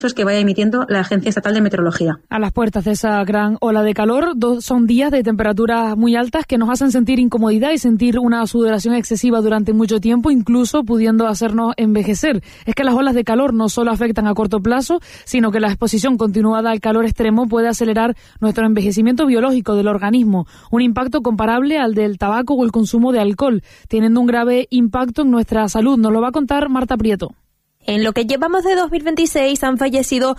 que vaya emitiendo la Agencia Estatal de Meteorología. A las puertas de esa gran ola de calor, son días de temperaturas muy altas que nos hacen sentir incomodidad y sentir una sudoración excesiva durante mucho tiempo, incluso pudiendo hacernos envejecer. Es que las olas de calor no solo afectan a corto plazo, sino que la exposición continuada al calor extremo puede acelerar nuestro envejecimiento biológico del organismo, un impacto comparable al del tabaco o el consumo de alcohol, teniendo un grave impacto en nuestra salud. Nos lo va a contar Marta Prieto. En lo que llevamos de 2026 han fallecido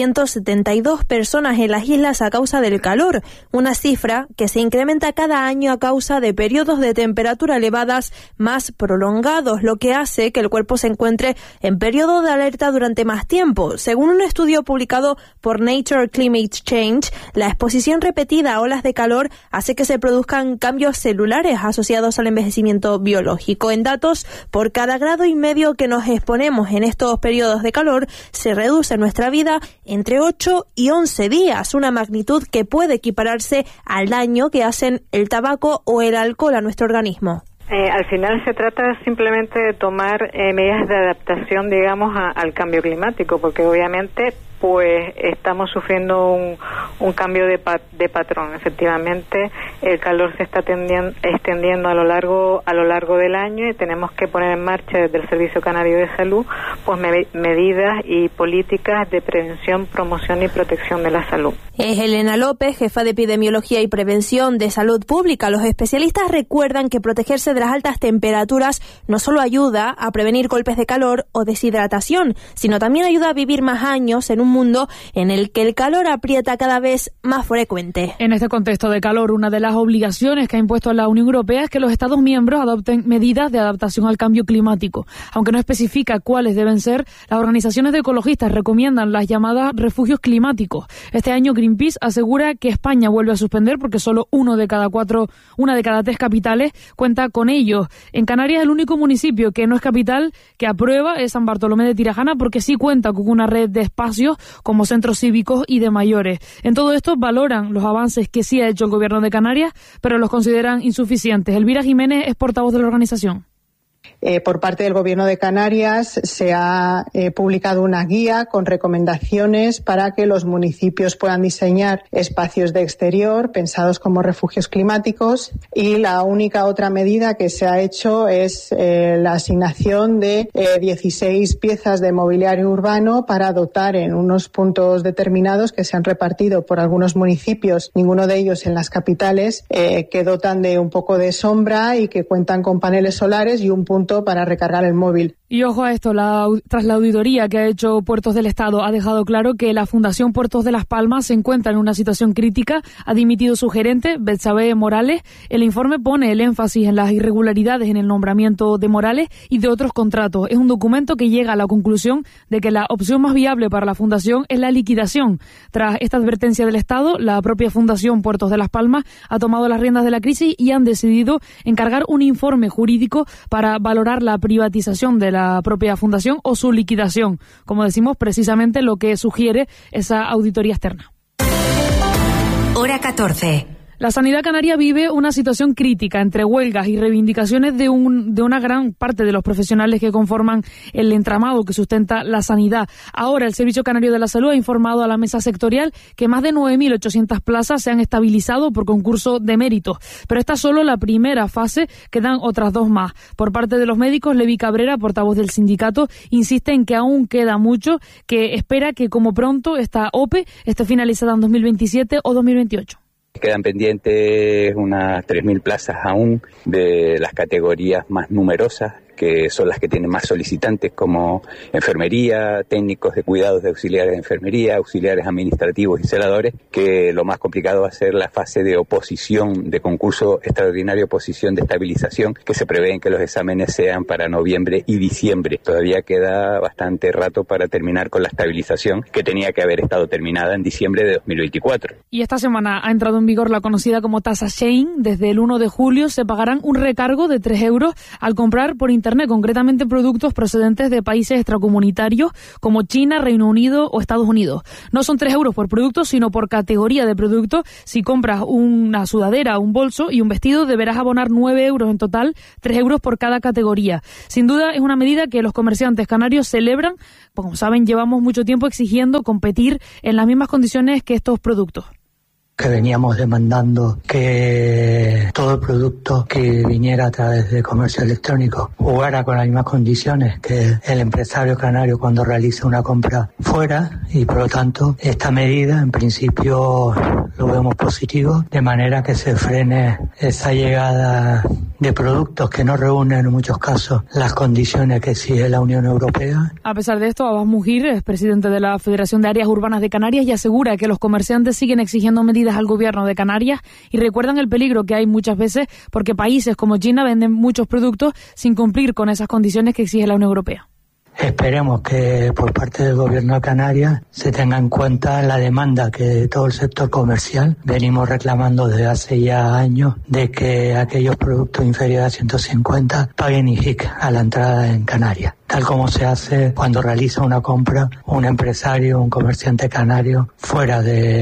172 personas en las islas a causa del calor, una cifra que se incrementa cada año a causa de periodos de temperatura elevadas más prolongados, lo que hace que el cuerpo se encuentre en periodo de alerta durante más tiempo. Según un estudio publicado por Nature Climate Change, la exposición repetida a olas de calor hace que se produzcan cambios celulares asociados al envejecimiento biológico. En datos, por cada 1,5 grados que nos exponemos en estos periodos de calor, se reduce nuestra vida entre 8 y 11 días, una magnitud que puede equipararse al daño que hacen el tabaco o el alcohol a nuestro organismo. Al final se trata simplemente de tomar medidas de adaptación, digamos, al cambio climático, porque obviamente pues estamos sufriendo un cambio de patrón. Efectivamente, el calor se está extendiendo a lo largo del año y tenemos que poner en marcha desde el Servicio Canario de Salud pues medidas y políticas de prevención, promoción y protección de la salud. Es Elena López, jefa de Epidemiología y Prevención de Salud Pública. Los especialistas recuerdan que protegerse de las altas temperaturas no solo ayuda a prevenir golpes de calor o deshidratación, sino también ayuda a vivir más años en un mundo en el que el calor aprieta cada vez más frecuente. En este contexto de calor, una de las obligaciones que ha impuesto la Unión Europea es que los Estados miembros adopten medidas de adaptación al cambio climático. Aunque no especifica cuáles deben ser, las organizaciones de ecologistas recomiendan las llamadas refugios climáticos. Este año Greenpeace asegura que España vuelve a suspender porque solo una de cada 3 capitales cuenta con ellos. En Canarias, el único municipio que no es capital que aprueba es San Bartolomé de Tirajana, porque sí cuenta con una red de espacios como centros cívicos y de mayores. En todo esto valoran los avances que sí ha hecho el Gobierno de Canarias, pero los consideran insuficientes. Elvira Jiménez es portavoz de la organización. Por parte del Gobierno de Canarias se ha publicado una guía con recomendaciones para que los municipios puedan diseñar espacios de exterior pensados como refugios climáticos, y la única otra medida que se ha hecho es la asignación de 16 piezas de mobiliario urbano para dotar en unos puntos determinados que se han repartido por algunos municipios, ninguno de ellos en las capitales, que dotan de un poco de sombra y que cuentan con paneles solares y un punto para recargar el móvil. Y ojo a esto, tras la auditoría que ha hecho Puertos del Estado, ha dejado claro que la Fundación Puertos de Las Palmas se encuentra en una situación crítica. Ha dimitido su gerente, Betsabe Morales. El informe pone el énfasis en las irregularidades en el nombramiento de Morales y de otros contratos. Es un documento que llega a la conclusión de que la opción más viable para la Fundación es la liquidación. Tras esta advertencia del Estado, la propia Fundación Puertos de Las Palmas ha tomado las riendas de la crisis y han decidido encargar un informe jurídico para valorar la privatización de la propia fundación o su liquidación, como decimos, precisamente lo que sugiere esa auditoría externa. Hora 14. La sanidad canaria vive una situación crítica entre huelgas y reivindicaciones de una gran parte de los profesionales que conforman el entramado que sustenta la sanidad. Ahora, el Servicio Canario de la Salud ha informado a la mesa sectorial que más de 9.800 plazas se han estabilizado por concurso de méritos. Pero esta es solo la primera fase, quedan otras 2 más. Por parte de los médicos, Levi Cabrera, portavoz del sindicato, insiste en que aún queda mucho, que espera que como pronto esta OPE esté finalizada en 2027 o 2028. Quedan pendientes unas 3.000 plazas aún de las categorías más numerosas, que son las que tienen más solicitantes, como enfermería, técnicos de cuidados de auxiliares de enfermería, auxiliares administrativos y celadores, que lo más complicado va a ser la fase de oposición, de concurso extraordinario, oposición de estabilización, que se prevén que los exámenes sean para noviembre y diciembre. Todavía queda bastante rato para terminar con la estabilización, que tenía que haber estado terminada en diciembre de 2024. Y esta semana ha entrado en vigor la conocida como tasa Shein. Desde el 1 de julio se pagarán un recargo de 3 euros al comprar por internet Internet, concretamente productos procedentes de países extracomunitarios como China, Reino Unido o Estados Unidos. No son 3 euros por producto, sino por categoría de producto. Si compras una sudadera, un bolso y un vestido, deberás abonar 9 euros en total, 3 euros por cada categoría. Sin duda es una medida que los comerciantes canarios celebran. Como saben, llevamos mucho tiempo exigiendo competir en las mismas condiciones que estos productos. Que veníamos demandando que todo el producto que viniera a través de comercio electrónico jugara con las mismas condiciones que el empresario canario cuando realiza una compra fuera, y por lo tanto esta medida en principio lo vemos positivo, de manera que se frene esa llegada de productos que no reúnen en muchos casos las condiciones que exige la Unión Europea. A pesar de esto, Abbas Mujir, es presidente de la Federación de Áreas Urbanas de Canarias, y asegura que los comerciantes siguen exigiendo medidas al gobierno de Canarias y recuerdan el peligro que hay muchas veces porque países como China venden muchos productos sin cumplir con esas condiciones que exige la Unión Europea. Esperemos que por parte del gobierno de Canarias se tenga en cuenta la demanda que todo el sector comercial venimos reclamando desde hace ya años, de que aquellos productos inferiores a 150 paguen IJIC a la entrada en Canarias, tal como se hace cuando realiza una compra un empresario, un comerciante canario fuera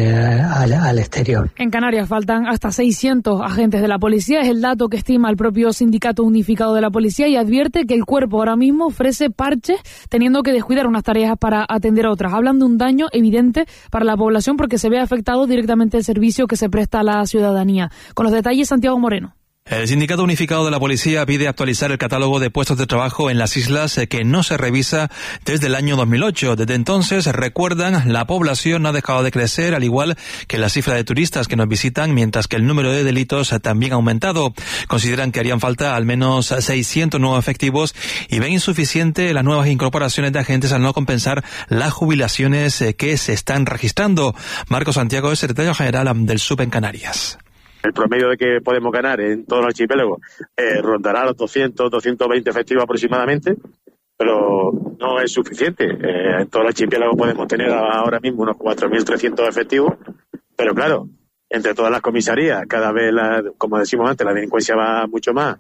al exterior. En Canarias faltan hasta 600 agentes de la policía, es el dato que estima el propio Sindicato Unificado de la Policía, y advierte que el cuerpo ahora mismo ofrece parches teniendo que descuidar unas tareas para atender a otras. Hablan de un daño evidente para la población porque se ve afectado directamente el servicio que se presta a la ciudadanía. Con los detalles, Santiago Moreno. El Sindicato Unificado de la Policía pide actualizar el catálogo de puestos de trabajo en las islas que no se revisa desde el año 2008. Desde entonces, recuerdan, la población no ha dejado de crecer, al igual que la cifra de turistas que nos visitan, mientras que el número de delitos también ha aumentado. Consideran que harían falta al menos 600 nuevos efectivos y ven insuficiente las nuevas incorporaciones de agentes al no compensar las jubilaciones que se están registrando. Marco Santiago es secretario general del SUB en Canarias. El promedio de que podemos ganar en todo el archipiélago rondará los 200, 220 efectivos aproximadamente, pero no es suficiente. En todo el archipiélago podemos tener ahora mismo unos 4.300 efectivos, pero claro, entre todas las comisarías, cada vez, como decimos antes, la delincuencia va mucho más.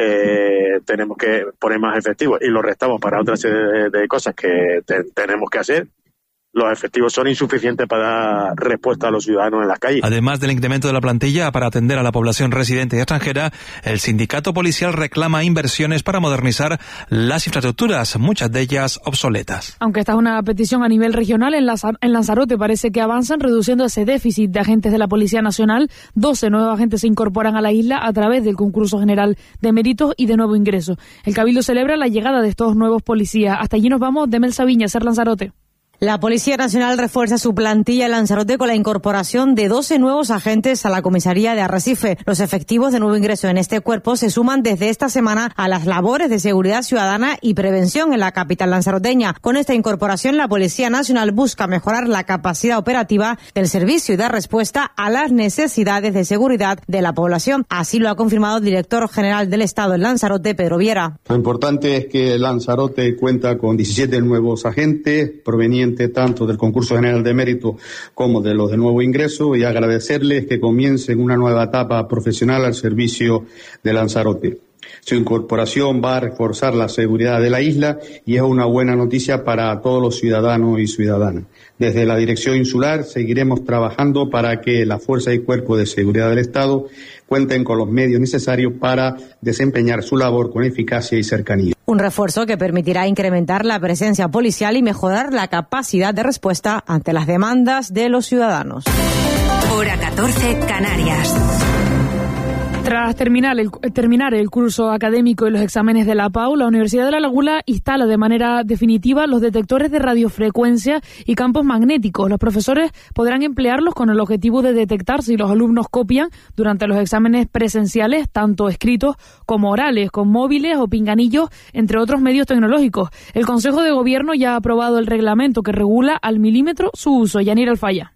Tenemos que poner más efectivos y los restamos para otra serie de cosas que tenemos que hacer. Los efectivos son insuficientes para dar respuesta a los ciudadanos en las calles. Además del incremento de la plantilla para atender a la población residente y extranjera, el sindicato policial reclama inversiones para modernizar las infraestructuras, muchas de ellas obsoletas. Aunque esta es una petición a nivel regional, en Lanzarote parece que avanzan reduciendo ese déficit de agentes de la Policía Nacional. 12 nuevos agentes se incorporan a la isla a través del concurso general de méritos y de nuevo ingreso. El Cabildo celebra la llegada de estos nuevos policías. Hasta allí nos vamos. Demel Sabiña, Ser Lanzarote. La Policía Nacional refuerza su plantilla en Lanzarote con la incorporación de 12 nuevos agentes a la comisaría de Arrecife. Los efectivos de nuevo ingreso en este cuerpo se suman desde esta semana a las labores de seguridad ciudadana y prevención en la capital lanzaroteña. Con esta incorporación, la Policía Nacional busca mejorar la capacidad operativa del servicio y dar respuesta a las necesidades de seguridad de la población. Así lo ha confirmado el director general del Estado en Lanzarote, Pedro Viera. Lo importante es que Lanzarote cuenta con 17 nuevos agentes provenientes tanto del concurso general de mérito como de los de nuevo ingreso, y agradecerles que comiencen una nueva etapa profesional al servicio de Lanzarote. Su incorporación va a reforzar la seguridad de la isla y es una buena noticia para todos los ciudadanos y ciudadanas. Desde la Dirección Insular seguiremos trabajando para que la Fuerza y Cuerpo de Seguridad del Estado cuenten con los medios necesarios para desempeñar su labor con eficacia y cercanía. Un refuerzo que permitirá incrementar la presencia policial y mejorar la capacidad de respuesta ante las demandas de los ciudadanos. Hora 14, Canarias. Tras terminar el curso académico y los exámenes de la PAU, la Universidad de La Laguna instala de manera definitiva los detectores de radiofrecuencia y campos magnéticos. Los profesores podrán emplearlos con el objetivo de detectar si los alumnos copian durante los exámenes presenciales, tanto escritos como orales, con móviles o pinganillos, entre otros medios tecnológicos. El Consejo de Gobierno ya ha aprobado el reglamento que regula al milímetro su uso. Yanira Alfaya.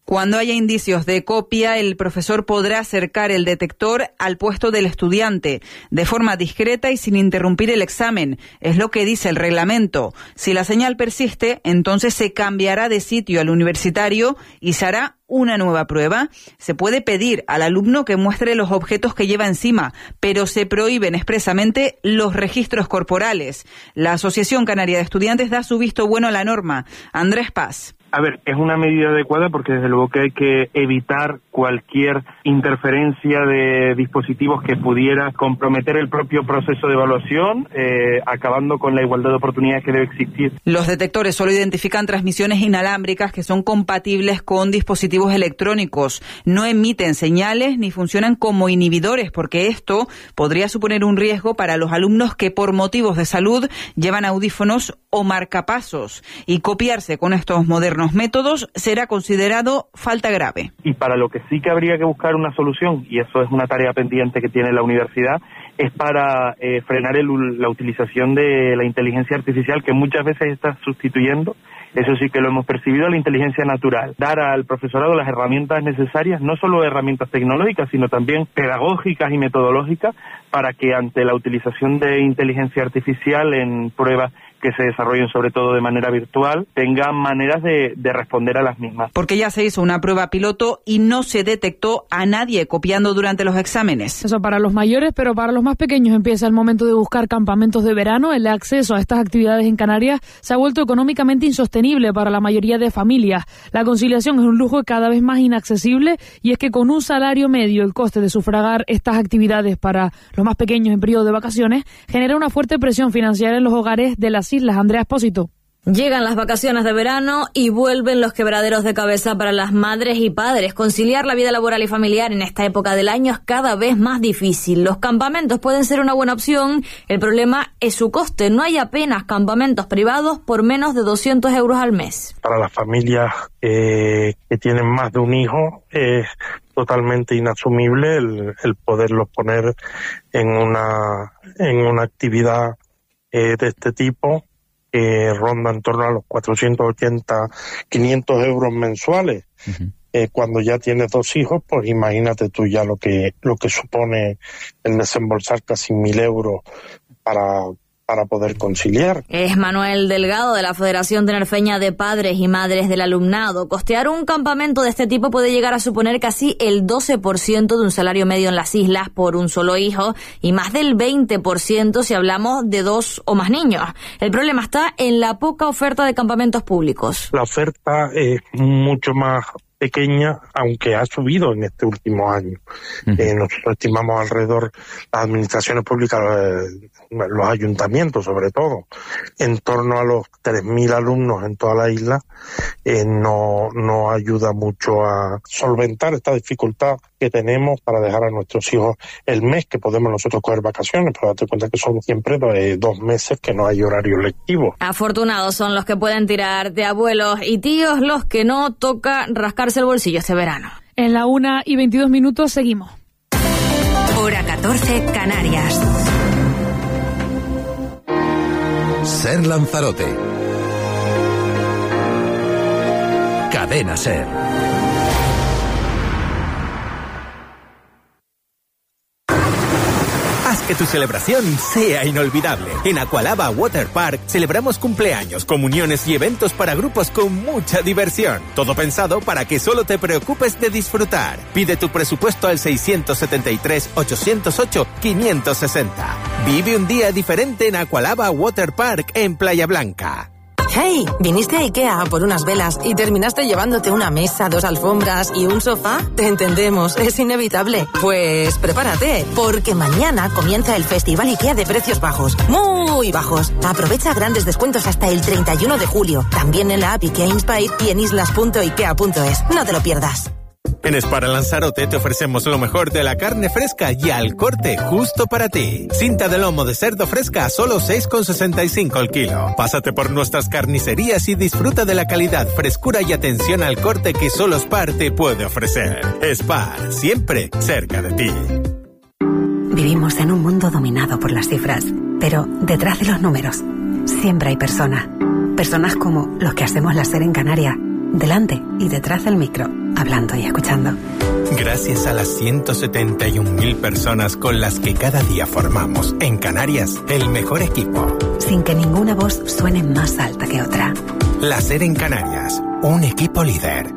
Cuando haya indicios de copia, el profesor podrá acercar el detector al puesto del estudiante de forma discreta y sin interrumpir el examen. Es lo que dice el reglamento. Si la señal persiste, entonces se cambiará de sitio al universitario y se hará una nueva prueba. Se puede pedir al alumno que muestre los objetos que lleva encima, pero se prohíben expresamente los registros corporales. La Asociación Canaria de Estudiantes da su visto bueno a la norma. Andrés Paz. A ver, es una medida adecuada porque desde luego que hay que evitar cualquier interferencia de dispositivos que pudiera comprometer el propio proceso de evaluación, acabando con la igualdad de oportunidades que debe existir. Los detectores solo identifican transmisiones inalámbricas que son compatibles con dispositivos electrónicos. No emiten señales ni funcionan como inhibidores, porque esto podría suponer un riesgo para los alumnos que por motivos de salud llevan audífonos o marcapasos, y copiarse con estos modernos métodos será considerado falta grave. Y para lo que sí que habría que buscar una solución, y eso es una tarea pendiente que tiene la universidad, es para frenar la utilización de la inteligencia artificial, que muchas veces está sustituyendo, eso sí que lo hemos percibido, la inteligencia natural. Dar al profesorado las herramientas necesarias, no solo herramientas tecnológicas, sino también pedagógicas y metodológicas, para que ante la utilización de inteligencia artificial en pruebas que se desarrollen sobre todo de manera virtual, tengan maneras de responder a las mismas. Porque ya se hizo una prueba piloto y no se detectó a nadie copiando durante los exámenes. Eso para los mayores, pero para los más pequeños empieza el momento de buscar campamentos de verano. El acceso a estas actividades en Canarias se ha vuelto económicamente insostenible para la mayoría de familias. La conciliación es un lujo cada vez más inaccesible, y es que con un salario medio el coste de sufragar estas actividades para los más pequeños en periodo de vacaciones genera una fuerte presión financiera en los hogares de las islas. Andrea Espósito. Llegan las vacaciones de verano y vuelven los quebraderos de cabeza para las madres y padres. Conciliar la vida laboral y familiar en esta época del año es cada vez más difícil. Los campamentos pueden ser una buena opción, el problema es su coste. No hay apenas campamentos privados por menos de 200 euros al mes. Para las familias que tienen más de un hijo es totalmente inasumible el poderlos poner en una actividad de este tipo, que ronda en torno a los 480, 500 euros mensuales. Uh-huh. Cuando ya tienes 2 hijos, pues imagínate tú ya lo que supone el desembolsar casi 1.000 euros para poder conciliar. Es Manuel Delgado, de la Federación Tinerfeña de Padres y Madres del Alumnado. Costear un campamento de este tipo puede llegar a suponer casi el 12% de un salario medio en las islas por un solo hijo, y más del 20% si hablamos de 2 o más niños. El problema está en la poca oferta de campamentos públicos. La oferta es mucho más pequeña, aunque ha subido en este último año. Nosotros estimamos alrededor, las administraciones públicas, los ayuntamientos sobre todo, en torno a los 3.000 alumnos en toda la isla. No ayuda mucho a solventar esta dificultad que tenemos para dejar a nuestros hijos el mes que podemos nosotros coger vacaciones, pero date cuenta que son siempre 2 meses que no hay horario lectivo. Afortunados son los que pueden tirar de abuelos y tíos, los que no toca rascarse el bolsillo este verano. En la 1:22 seguimos. Hora 14, Canarias. Ser Lanzarote. Cadena Ser. Haz que tu celebración sea inolvidable. En Aqualaba Water Park celebramos cumpleaños, comuniones y eventos para grupos con mucha diversión. Todo pensado para que solo te preocupes de disfrutar. Pide tu presupuesto al 673-808-560. Vive un día diferente en Aqualaba Water Park en Playa Blanca. Hey, ¿viniste a IKEA por unas velas y terminaste llevándote una mesa, 2 alfombras y un sofá? Te entendemos, es inevitable. Pues prepárate, porque mañana comienza el Festival IKEA de precios bajos. Muy bajos. Aprovecha grandes descuentos hasta el 31 de julio. También en la app IKEA Inspire y en islas.ikea.es. No te lo pierdas. En Spar Lanzarote te ofrecemos lo mejor de la carne fresca y al corte justo para ti. Cinta de lomo de cerdo fresca a solo 6,65 el kilo. Pásate por nuestras carnicerías y disfruta de la calidad, frescura y atención al corte que solo Spar te puede ofrecer. Spar, siempre cerca de ti. Vivimos en un mundo dominado por las cifras, pero detrás de los números siempre hay personas. Personas como los que hacemos la SER en Canarias. delante y detrás del micro, hablando y escuchando. Gracias a las 171.000 personas con las que cada día formamos en Canarias el mejor equipo. Sin que ninguna voz suene más alta que otra. La SER en Canarias, un equipo líder.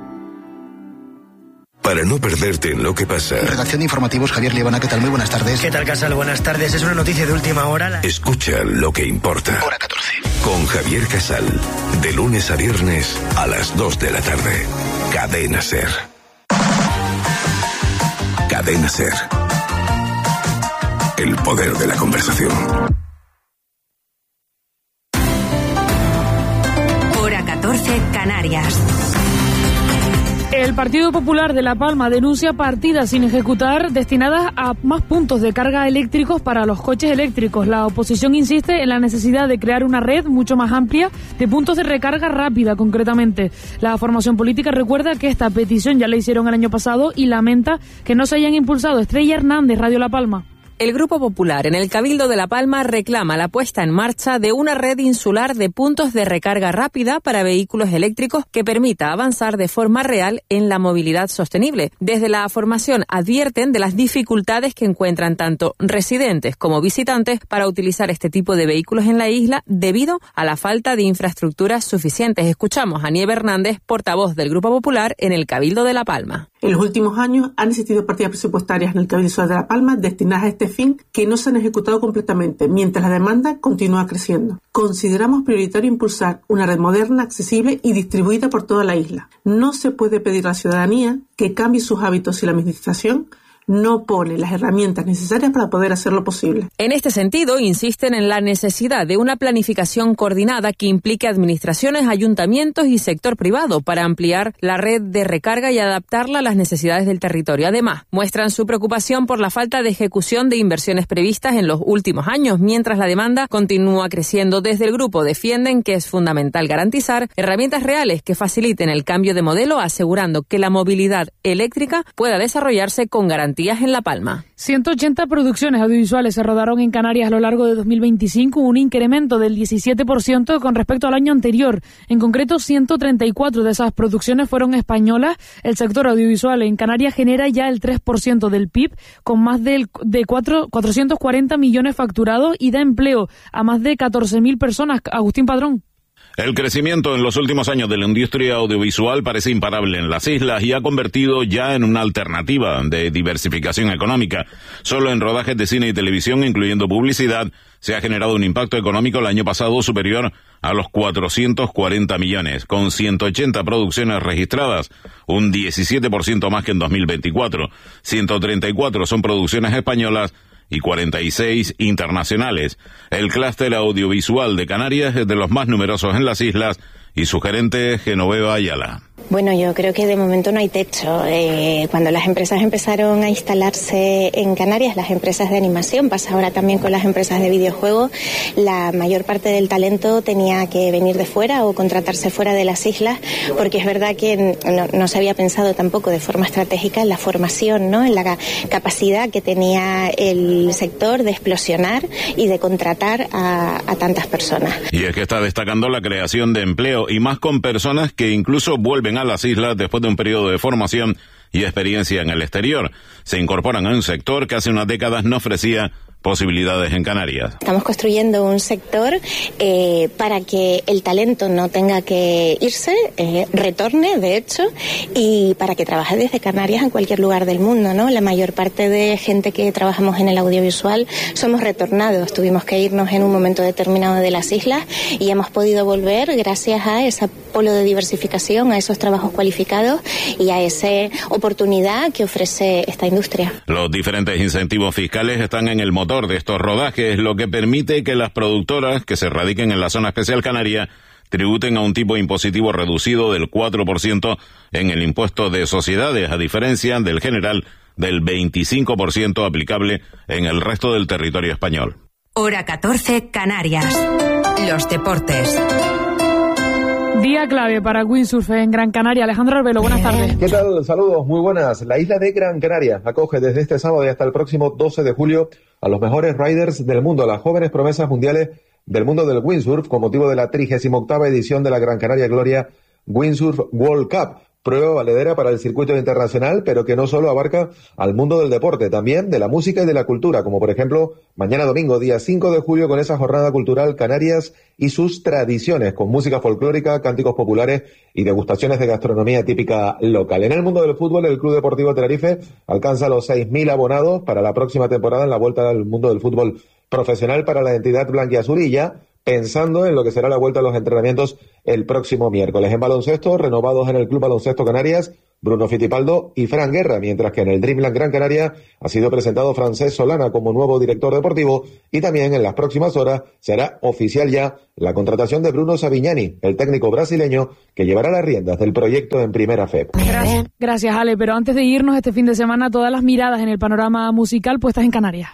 Para no perderte en lo que pasa. Redacción de informativos, Javier Liebana, ¿qué tal? Muy buenas tardes. ¿Qué tal, Casal? Buenas tardes. Es una noticia de última hora. Escucha lo que importa. Hora 14. Con Javier Casal. De lunes a viernes a las 2 de la tarde. Cadena SER. Cadena SER. El poder de la conversación. Hora 14, Canarias. El Partido Popular de La Palma denuncia partidas sin ejecutar destinadas a más puntos de carga eléctricos para los coches eléctricos. La oposición insiste en la necesidad de crear una red mucho más amplia de puntos de recarga rápida, concretamente. La formación política recuerda que esta petición ya la hicieron el año pasado y lamenta que no se hayan impulsado. Estrella Hernández, Radio La Palma. El Grupo Popular en el Cabildo de La Palma reclama la puesta en marcha de una red insular de puntos de recarga rápida para vehículos eléctricos que permita avanzar de forma real en la movilidad sostenible. Desde la formación advierten de las dificultades que encuentran tanto residentes como visitantes para utilizar este tipo de vehículos en la isla debido a la falta de infraestructuras suficientes. Escuchamos a Nieve Hernández, portavoz del Grupo Popular en el Cabildo de La Palma. En los últimos años han existido partidas presupuestarias en el Cabildo de La Palma destinadas a este fin que no se han ejecutado completamente, mientras la demanda continúa creciendo. Consideramos prioritario impulsar una red moderna, accesible y distribuida por toda la isla. No se puede pedir a la ciudadanía que cambie sus hábitos si la administración no pone las herramientas necesarias para poder hacerlo posible. En este sentido, insisten en la necesidad de una planificación coordinada que implique administraciones, ayuntamientos y sector privado para ampliar la red de recarga y adaptarla a las necesidades del territorio. Además, muestran su preocupación por la falta de ejecución de inversiones previstas en los últimos años, mientras la demanda continúa creciendo. Desde el grupo defienden que es fundamental garantizar herramientas reales que faciliten el cambio de modelo, asegurando que la movilidad eléctrica pueda desarrollarse con garantías en La Palma. 180 producciones audiovisuales se rodaron en Canarias a lo largo de 2025, un incremento del 17% con respecto al año anterior. En concreto, 134 de esas producciones fueron españolas. El sector audiovisual en Canarias genera ya el 3% del PIB, con más de 440 millones facturados y da empleo a más de 14.000 personas. Agustín Padrón. El crecimiento en los últimos años de la industria audiovisual parece imparable en las islas y ha convertido ya en una alternativa de diversificación económica. Solo en rodajes de cine y televisión, incluyendo publicidad, se ha generado un impacto económico el año pasado superior a los 440 millones, con 180 producciones registradas, un 17% más que en 2024. 134 son producciones españolas y 46 internacionales. El clúster audiovisual de Canarias es de los más numerosos en las islas y su gerente Genoveva Ayala. Bueno, yo creo que de momento no hay techo. Cuando las empresas empezaron a instalarse en Canarias, las empresas de animación, pasa ahora también con las empresas de videojuegos, la mayor parte del talento tenía que venir de fuera o contratarse fuera de las islas, porque es verdad que no se había pensado tampoco de forma estratégica en la formación, ¿no? En la capacidad que tenía el sector de explosionar y de contratar a tantas personas. Y es que está destacando la creación de empleo y más con personas que incluso vuelven a las islas después de un periodo de formación y experiencia en el exterior. Se incorporan a un sector que hace unas décadas no ofrecía posibilidades en Canarias. Estamos construyendo un sector para que el talento no tenga que irse, retorne, de hecho, y para que trabaje desde Canarias en cualquier lugar del mundo, ¿no? La mayor parte de gente que trabajamos en el audiovisual somos retornados. Tuvimos que irnos en un momento determinado de las islas y hemos podido volver gracias a ese polo de diversificación, a esos trabajos cualificados y a esa oportunidad que ofrece esta industria. Los diferentes incentivos fiscales están en el motor de estos rodajes, lo que permite que las productoras que se radiquen en la zona especial canaria tributen a un tipo impositivo reducido del 4% en el impuesto de sociedades, a diferencia del general del 25% aplicable en el resto del territorio español. Hora 14, Canarias. Los deportes. Día clave para windsurf en Gran Canaria. Alejandro Arbelo, buenas tardes. ¿Qué tal? Saludos, muy buenas. La isla de Gran Canaria acoge desde este sábado y hasta el próximo 12 de julio a los mejores riders del mundo, las jóvenes promesas mundiales del mundo del windsurf, con motivo de la 38ª edición de la Gran Canaria Gloria Windsurf World Cup, prueba valedera para el circuito internacional, pero que no solo abarca al mundo del deporte, también de la música y de la cultura, como por ejemplo mañana domingo, día 5 de julio, con esa jornada cultural Canarias y sus tradiciones, con música folclórica, cánticos populares y degustaciones de gastronomía típica local. En el mundo del fútbol, el Club Deportivo Tenerife alcanza los 6.000 abonados para la próxima temporada en la vuelta al mundo del fútbol profesional para la entidad blanquiazurilla, pensando en lo que será la vuelta a los entrenamientos el próximo miércoles. En baloncesto, renovados en el Club Baloncesto Canarias, Bruno Fittipaldo y Fran Guerra, mientras que en el Dreamland Gran Canaria ha sido presentado Francesc Solana como nuevo director deportivo, y también en las próximas horas será oficial ya la contratación de Bruno Savignani, el técnico brasileño que llevará las riendas del proyecto en Primera FEP. Gracias, Ale, pero antes de irnos este fin de semana, todas las miradas en el panorama musical puestas en Canarias.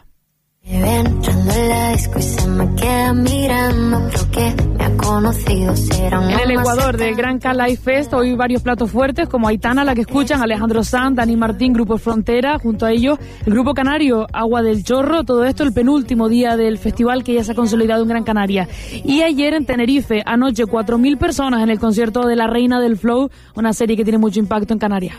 En el Ecuador del Gran K Live Fest hoy varios platos fuertes como Aitana, la que escuchan, Alejandro Sanz, Dani Martín, Grupo Frontera, junto a ellos el Grupo Canario, Agua del Chorro, todo esto el penúltimo día del festival que ya se ha consolidado en Gran Canaria. Y ayer en Tenerife, anoche 4.000 personas en el concierto de La Reina del Flow, una serie que tiene mucho impacto en Canarias.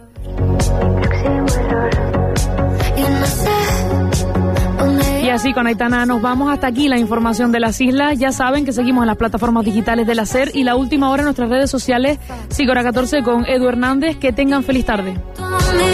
Y así con Aitana nos vamos. Hasta aquí la información de las islas. Ya saben que seguimos en las plataformas digitales de la SER y la última hora en nuestras redes sociales. Sigora 14 con Edu Hernández. Que tengan feliz tarde.